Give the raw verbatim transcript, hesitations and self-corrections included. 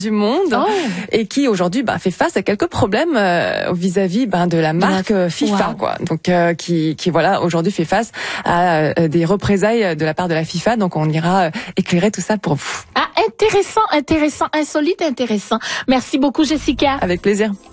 du monde oh. et qui aujourd'hui bah, fait face à quelques problèmes euh, vis-à-vis bah, de la marque la... FIFA wow. quoi. Donc euh, qui qui voilà aujourd'hui fait face à euh, des représailles de la part de la FIFA. Donc on ira euh, éclairer tout ça pour vous. Ah intéressant, intéressant, insolite, intéressant. Merci beaucoup Jessica. Avec plaisir.